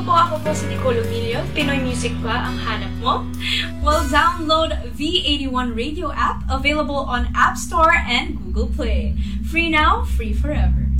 ako po si Nicole Umilio. Pinoy Music ba ang hanap mo? Well, download V81 Radio app, available on App Store and Google Play. Free now, free forever.